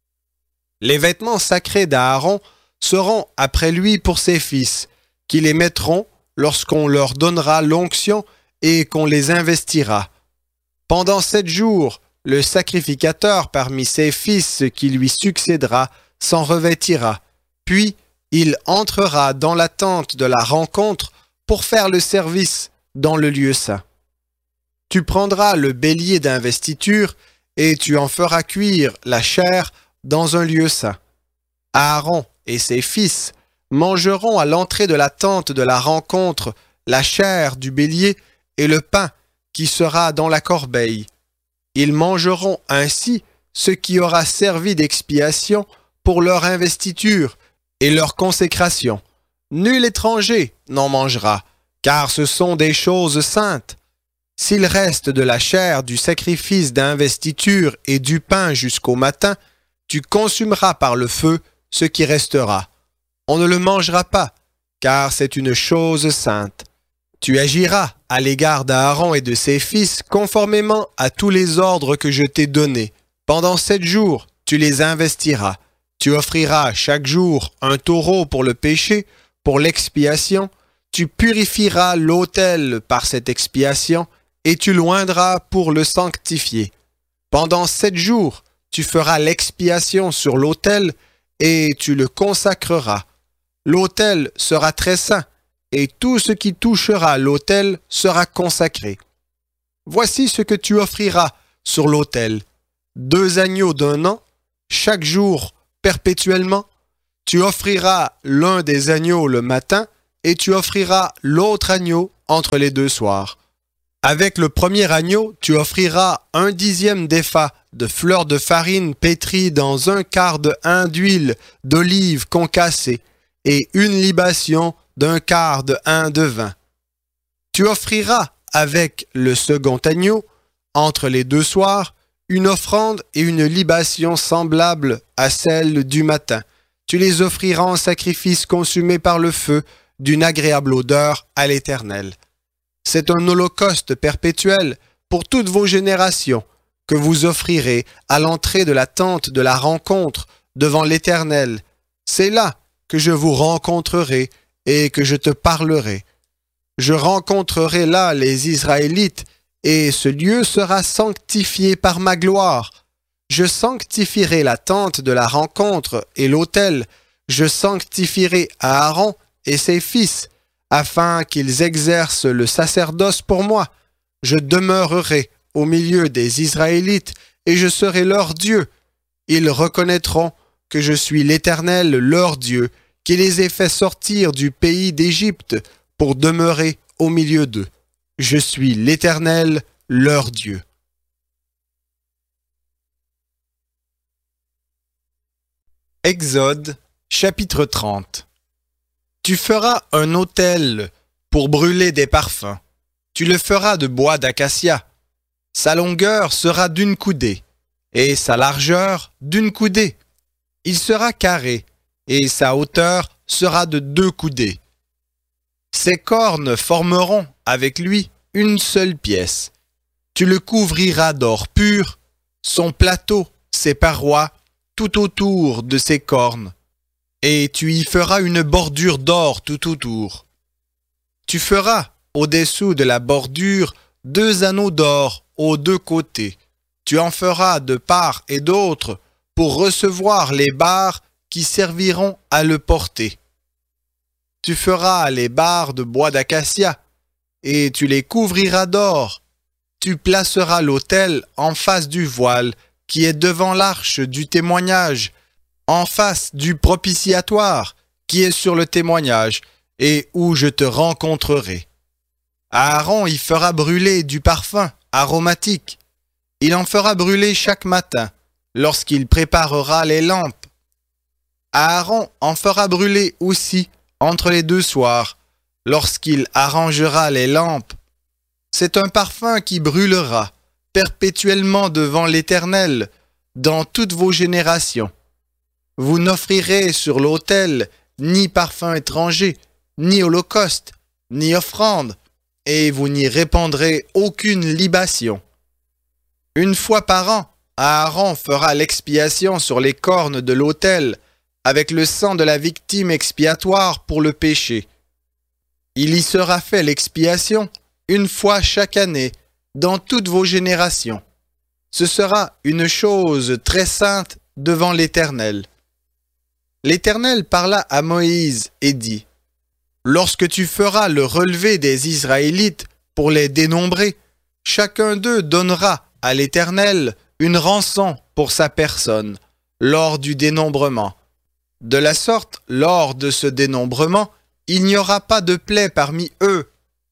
Les vêtements sacrés d'Aaron seront après lui pour ses fils, qui les mettront lorsqu'on leur donnera l'onction et qu'on les investira. Pendant 7 jours, le sacrificateur parmi ses fils qui lui succédera s'en revêtira, puis il entrera dans la tente de la rencontre pour faire le service dans le lieu saint. Tu prendras le bélier d'investiture et tu en feras cuire la chair dans un lieu saint. Aaron et ses fils mangeront à l'entrée de la tente de la rencontre la chair du bélier et le pain qui sera dans la corbeille. Ils mangeront ainsi ce qui aura servi d'expiation pour leur investiture et leur consécration. Nul étranger n'en mangera, car ce sont des choses saintes. S'il reste de la chair du sacrifice d'investiture et du pain jusqu'au matin, tu consumeras par le feu ce qui restera. On ne le mangera pas, car c'est une chose sainte. Tu agiras à l'égard d'Aaron et de ses fils conformément à tous les ordres que je t'ai donnés. Pendant 7 jours, tu les investiras. Tu offriras chaque jour un taureau pour le péché, pour l'expiation. Tu purifieras l'autel par cette expiation et tu l'oindras pour le sanctifier. Pendant 7 jours, tu feras l'expiation sur l'autel et tu le consacreras. L'autel sera très saint et tout ce qui touchera l'autel sera consacré. Voici ce que tu offriras sur l'autel. 2 agneaux d'1 an, chaque jour perpétuellement. Tu offriras l'un des agneaux le matin et tu offriras l'autre agneau entre les 2 soirs. Avec le premier agneau, tu offriras 1/10 d'épha de fleur de farine pétrie dans 1/4 de hin d'huile d'olive concassée et une libation d'1/4 de hin de vin. Tu offriras avec le second agneau, entre les 2 soirs, une offrande et une libation semblables à celle du matin. Tu les offriras en sacrifice consumé par le feu, d'une agréable odeur à l'Éternel. C'est un holocauste perpétuel pour toutes vos générations que vous offrirez à l'entrée de la tente de la rencontre devant l'Éternel. C'est là que je vous rencontrerai et que je te parlerai. Je rencontrerai là les Israélites et ce lieu sera sanctifié par ma gloire. Je sanctifierai la tente de la rencontre et l'autel. Je sanctifierai Aaron et ses fils, afin qu'ils exercent le sacerdoce pour moi. Je demeurerai au milieu des Israélites, et je serai leur Dieu. Ils reconnaîtront que je suis l'Éternel, leur Dieu, qui les ai fait sortir du pays d'Égypte pour demeurer au milieu d'eux. Je suis l'Éternel, leur Dieu. Exode, chapitre 30. Tu feras un autel pour brûler des parfums. Tu le feras de bois d'acacia. Sa longueur sera d'1 coudée, et sa largeur d'1 coudée. Il sera carré, et sa hauteur sera de 2 coudées. Ses cornes formeront avec lui une seule pièce. Tu le couvriras d'or pur, son plateau, ses parois, tout autour de ses cornes. Et tu y feras une bordure d'or tout autour. Tu feras, au-dessous de la bordure, 2 anneaux d'or aux 2 côtés. Tu en feras de part et d'autre pour recevoir les barres qui serviront à le porter. Tu feras les barres de bois d'acacia et tu les couvriras d'or. Tu placeras l'autel en face du voile qui est devant l'arche du témoignage, en face du propitiatoire qui est sur le témoignage et où je te rencontrerai. Aaron y fera brûler du parfum aromatique. Il en fera brûler chaque matin lorsqu'il préparera les lampes. Aaron en fera brûler aussi entre les 2 soirs lorsqu'il arrangera les lampes. C'est un parfum qui brûlera perpétuellement devant l'Éternel dans toutes vos générations. Vous n'offrirez sur l'autel ni parfum étranger, ni holocauste, ni offrande, et vous n'y répandrez aucune libation. 1 fois par an, Aaron fera l'expiation sur les cornes de l'autel avec le sang de la victime expiatoire pour le péché. Il y sera fait l'expiation 1 fois chaque année dans toutes vos générations. Ce sera une chose très sainte devant l'Éternel. L'Éternel parla à Moïse et dit : Lorsque tu feras le relevé des Israélites pour les dénombrer, chacun d'eux donnera à l'Éternel une rançon pour sa personne lors du dénombrement. De la sorte, lors de ce dénombrement, il n'y aura pas de plaie parmi eux.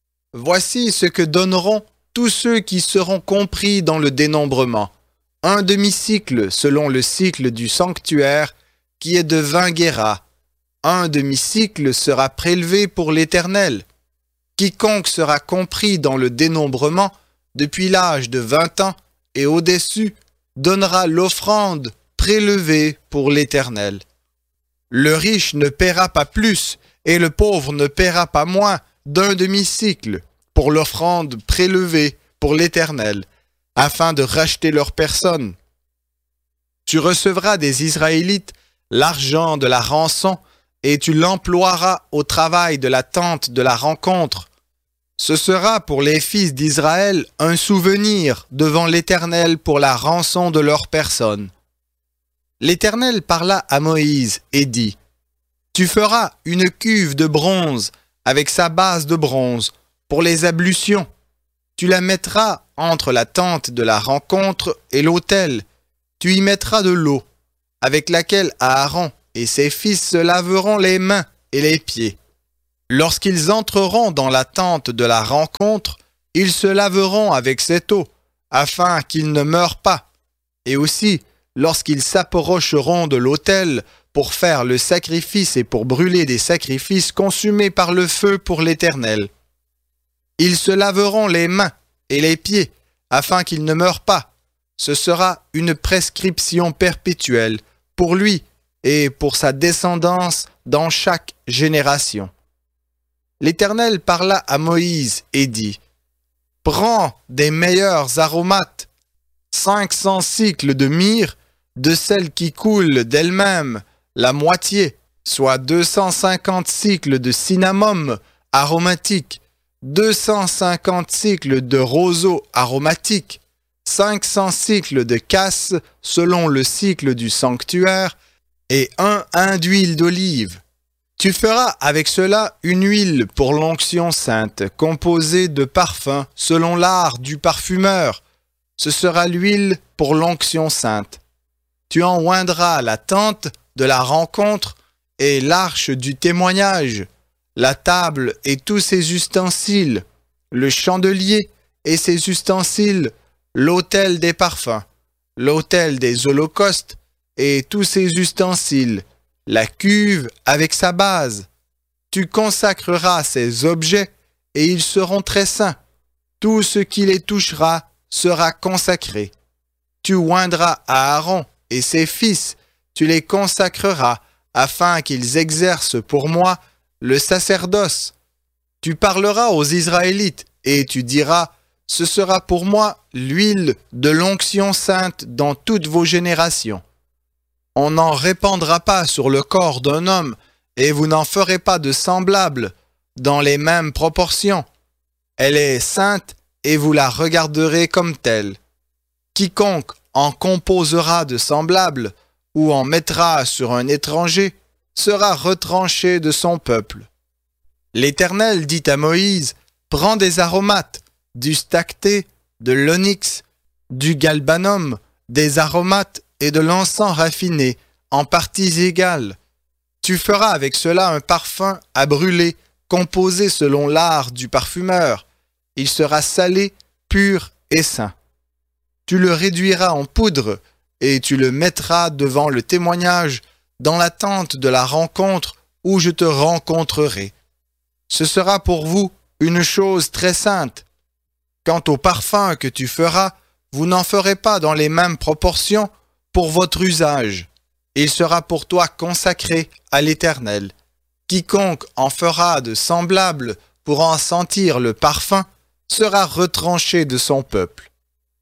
Voici ce que donneront tous ceux qui seront compris dans le dénombrement. 1 demi-cycle selon le cycle du sanctuaire, qui est de 20 guéras. 1 demi-cycle sera prélevé pour l'Éternel. Quiconque sera compris dans le dénombrement, depuis l'âge de 20 ans et au-dessus, donnera l'offrande prélevée pour l'Éternel. Le riche ne paiera pas plus, et le pauvre ne paiera pas moins d'1 demi-cycle pour l'offrande prélevée pour l'Éternel, afin de racheter leur personne. Tu recevras des Israélites l'argent de la rançon, et tu l'emploieras au travail de la tente de la rencontre. Ce sera pour les fils d'Israël un souvenir devant l'Éternel pour la rançon de leur personne. L'Éternel parla à Moïse et dit : Tu feras une cuve de bronze avec sa base de bronze pour les ablutions. Tu la mettras entre la tente de la rencontre et l'autel. Tu y mettras de l'eau, avec laquelle Aaron et ses fils se laveront les mains et les pieds. Lorsqu'ils entreront dans la tente de la rencontre, ils se laveront avec cette eau, afin qu'ils ne meurent pas. Et aussi, lorsqu'ils s'approcheront de l'autel pour faire le sacrifice et pour brûler des sacrifices consumés par le feu pour l'Éternel. Ils se laveront les mains et les pieds, afin qu'ils ne meurent pas. Ce sera une prescription perpétuelle pour lui et pour sa descendance dans chaque génération. L'Éternel parla à Moïse et dit, « Prends des meilleurs aromates, 500 cycles de myrrhe, de celle qui coule d'elle-même, la moitié, soit 250 cycles de cinnamome aromatique, 250 cycles de roseau aromatique, 500 cycles de casse selon le cycle du sanctuaire, et un hin d'huile d'olive. Tu feras avec cela une huile pour l'onction sainte, composée de parfums selon l'art du parfumeur. Ce sera l'huile pour l'onction sainte. Tu en oindras la tente de la rencontre et l'arche du témoignage, la table et tous ses ustensiles, le chandelier et ses ustensiles, l'autel des parfums, l'autel des holocaustes et tous ses ustensiles, la cuve avec sa base. Tu consacreras ces objets et ils seront très saints. Tout ce qui les touchera sera consacré. Tu oindras Aaron et ses fils, tu les consacreras afin qu'ils exercent pour moi le sacerdoce. Tu parleras aux Israélites et tu diras, ce sera pour moi l'huile de l'onction sainte dans toutes vos générations. On n'en répandra pas sur le corps d'un homme, et vous n'en ferez pas de semblable, dans les mêmes proportions. Elle est sainte, et vous la regarderez comme telle. Quiconque en composera de semblable, ou en mettra sur un étranger, sera retranché de son peuple. L'Éternel dit à Moïse, prends des aromates, du stacté, de l'onyx, du galbanum, des aromates et de l'encens raffiné, en parties égales. Tu feras avec cela un parfum à brûler, composé selon l'art du parfumeur. Il sera salé, pur et saint. Tu le réduiras en poudre, et tu le mettras devant le témoignage, dans la tente de la rencontre où je te rencontrerai. Ce sera pour vous une chose très sainte. Quant au parfum que tu feras, vous n'en ferez pas dans les mêmes proportions pour votre usage. Il sera pour toi consacré à l'Éternel. Quiconque en fera de semblable pour en sentir le parfum sera retranché de son peuple.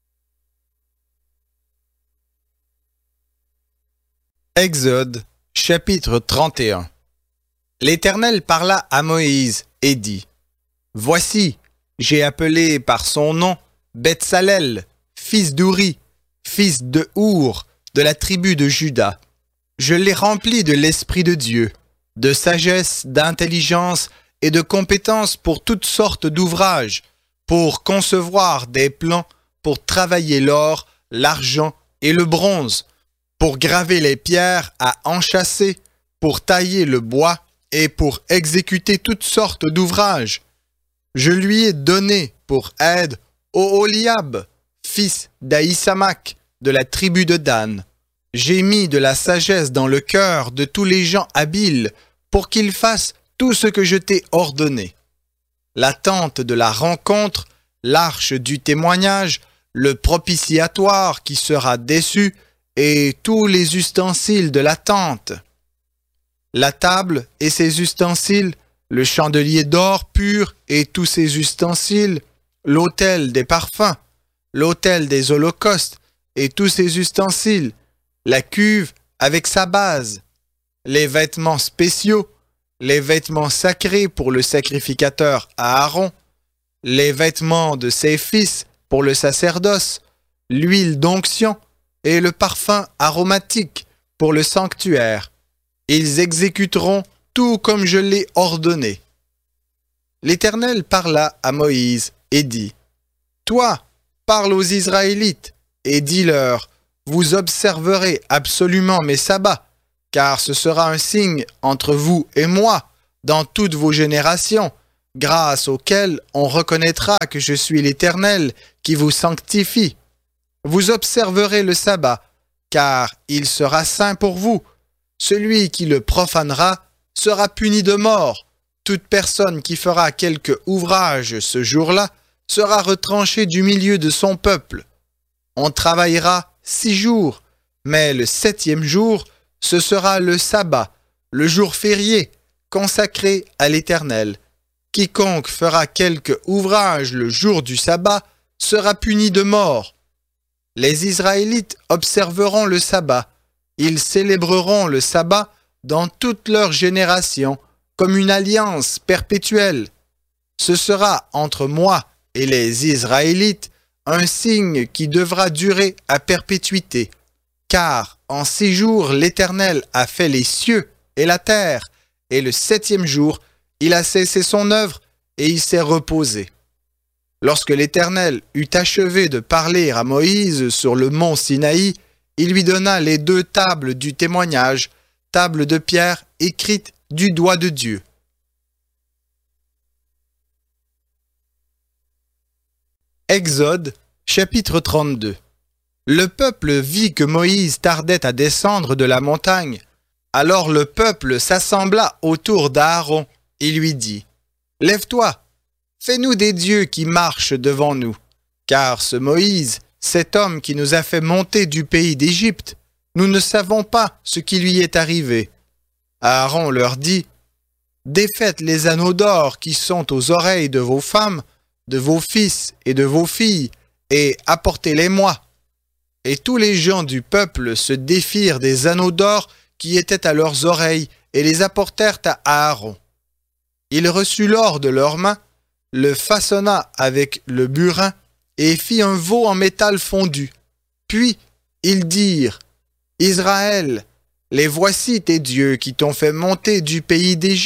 Exode, chapitre 31. L'Éternel parla à Moïse et dit, « Voici, j'ai appelé par son nom Betsalel, fils d'Ouri, fils de Our, de la tribu de Juda. Je l'ai rempli de l'Esprit de Dieu, de sagesse, d'intelligence et de compétence pour toutes sortes d'ouvrages, pour concevoir des plans, pour travailler l'or, l'argent et le bronze, pour graver les pierres à enchâsser, pour tailler le bois et pour exécuter toutes sortes d'ouvrages. Je lui ai donné pour aide Oholiab, fils d'Ahisamach, de la tribu de Dan. J'ai mis de la sagesse dans le cœur de tous les gens habiles pour qu'ils fassent tout ce que je t'ai ordonné. La tente de la rencontre, l'arche du témoignage, le propitiatoire qui sera dessus et tous les ustensiles de la tente. La table et ses ustensiles, le chandelier d'or pur et tous ses ustensiles, l'autel des parfums, l'autel des holocaustes et tous ses ustensiles, la cuve avec sa base, les vêtements spéciaux, les vêtements sacrés pour le sacrificateur Aaron, les vêtements de ses fils pour le sacerdoce, l'huile d'onction et le parfum aromatique pour le sanctuaire. Ils exécuteront tout comme je l'ai ordonné. L'Éternel parla à Moïse et dit, « Toi, parle aux Israélites et dis-leur, vous observerez absolument mes sabbats, car ce sera un signe entre vous et moi dans toutes vos générations, grâce auquel on reconnaîtra que je suis l'Éternel qui vous sanctifie. Vous observerez le sabbat, car il sera saint pour vous. Celui qui le profanera sera puni de mort. Toute personne qui fera quelque ouvrage ce jour-là sera retranchée du milieu de son peuple. On travaillera 6 jours, mais le 7e jour, ce sera le sabbat, le jour férié, consacré à l'Éternel. Quiconque fera quelque ouvrage le jour du sabbat sera puni de mort. Les Israélites observeront le sabbat. Ils célébreront le sabbat dans toutes leurs générations, comme une alliance perpétuelle. Ce sera entre moi et les Israélites un signe qui devra durer à perpétuité. Car en 6 jours l'Éternel a fait les cieux et la terre, et le 7e jour, il a cessé son œuvre et il s'est reposé. Lorsque l'Éternel eut achevé de parler à Moïse sur le mont Sinaï, il lui donna les 2 tables du témoignage, tables de pierre écrites du doigt de Dieu. Exode, chapitre 32. Le peuple vit que Moïse tardait à descendre de la montagne. Alors le peuple s'assembla autour d'Aaron et lui dit : « Lève-toi, fais-nous des dieux qui marchent devant nous, car ce Moïse, cet homme qui nous a fait monter du pays d'Égypte, nous ne savons pas ce qui lui est arrivé. » Aaron leur dit : « Défaites les anneaux d'or qui sont aux oreilles de vos femmes, de vos fils et de vos filles, et apportez-les-moi. » Et tous les gens du peuple se défirent des anneaux d'or qui étaient à leurs oreilles et les apportèrent à Aaron. Il reçut l'or de leurs mains, le façonna avec le burin et fit un veau en métal fondu. Puis ils dirent : « Israël, les voici tes dieux qui t'ont fait monter du pays d'Égypte. »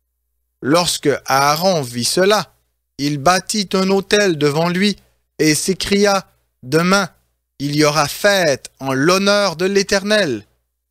Lorsque Aaron vit cela, il bâtit un autel devant lui et s'écria : « Demain, il y aura fête en l'honneur de l'Éternel. »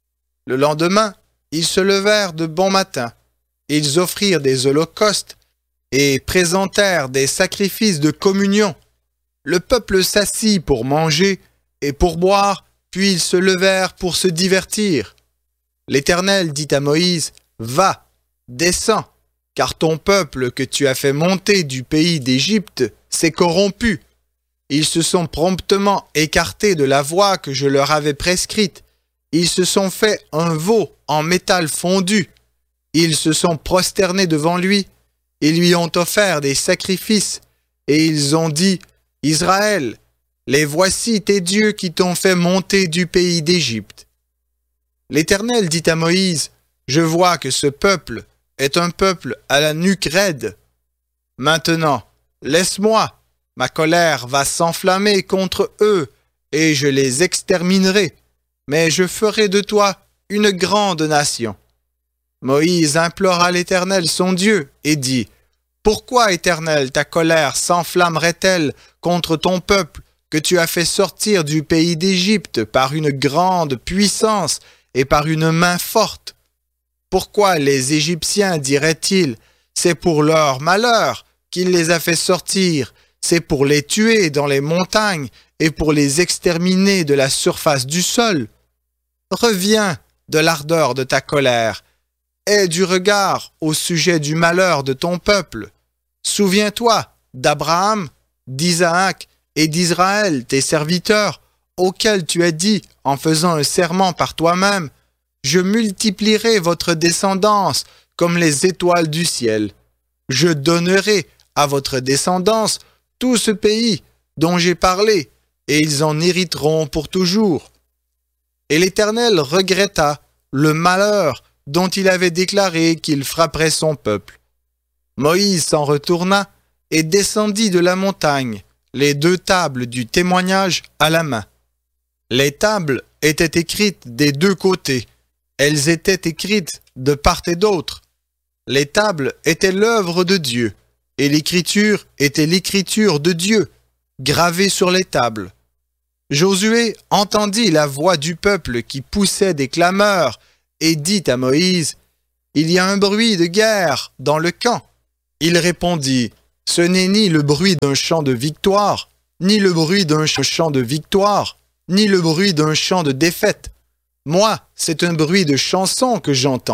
Le lendemain, ils se levèrent de bon matin. Ils offrirent des holocaustes et présentèrent des sacrifices de communion. Le peuple s'assit pour manger et pour boire, puis ils se levèrent pour se divertir. L'Éternel dit à Moïse : « Va, descends, car ton peuple que tu as fait monter du pays d'Égypte s'est corrompu. Ils se sont promptement écartés de la voie que je leur avais prescrite. Ils se sont fait un veau en métal fondu. Ils se sont prosternés devant lui. Ils lui ont offert des sacrifices. Et ils ont dit : « Israël, les voici tes dieux qui t'ont fait monter du pays d'Égypte. » L'Éternel dit à Moïse : « Je vois que ce peuple est un peuple à la nuque raide. Maintenant, laisse-moi, ma colère va s'enflammer contre eux, et je les exterminerai, mais je ferai de toi une grande nation. » Moïse implora l'Éternel son Dieu et dit : « Pourquoi, Éternel, ta colère s'enflammerait-elle contre ton peuple que tu as fait sortir du pays d'Égypte par une grande puissance et par une main forte? Pourquoi les Égyptiens diraient-ils : c'est pour leur malheur qu'il les a fait sortir, c'est pour les tuer dans les montagnes et pour les exterminer de la surface du sol? Reviens de l'ardeur de ta colère. Aie du regard au sujet du malheur de ton peuple. Souviens-toi d'Abraham, d'Isaac et d'Israël, tes serviteurs, auxquels tu as dit, en faisant un serment par toi-même : je multiplierai votre descendance comme les étoiles du ciel. Je donnerai à votre descendance tout ce pays dont j'ai parlé, et ils en hériteront pour toujours. » Et l'Éternel regretta le malheur dont il avait déclaré qu'il frapperait son peuple. Moïse s'en retourna et descendit de la montagne, les 2 tables du témoignage à la main. Les tables étaient écrites des 2 côtés. Elles étaient écrites de part et d'autre. Les tables étaient l'œuvre de Dieu, et l'écriture était l'écriture de Dieu, gravée sur les tables. Josué entendit la voix du peuple qui poussait des clameurs et dit à Moïse, « Il y a un bruit de guerre dans le camp. » Il répondit, « Ce n'est ni le bruit d'un chant de victoire, ni le bruit d'un chant de victoire, ni le bruit d'un chant de défaite. Moi, c'est un bruit de chanson que j'entends. »